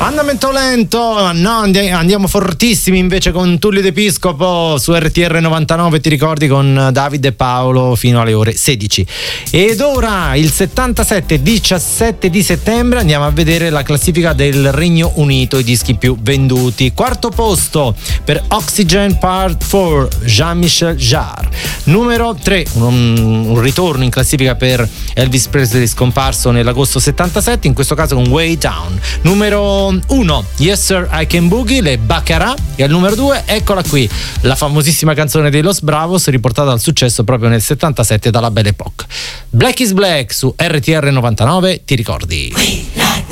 Andamento lento, no, andiamo fortissimi invece con Tullio D'Episcopo su RTR 99, ti ricordi, con Davide e Paolo fino alle ore 16. Ed ora il 17 di settembre andiamo a vedere la classifica del Regno Unito, i dischi più venduti. Quarto posto per Oxygen Part 4, Jean-Michel Jarre. Numero 3, un ritorno in classifica per Elvis Presley, scomparso nell'agosto 77, in questo caso con Way Down. Numero 1, Yes Sir I Can Boogie, le Baccarat. E al numero 2, eccola qui, la famosissima canzone dei Los Bravos, riportata al successo proprio nel 77 dalla Belle Époque. Black is Black su RTR 99, ti ricordi?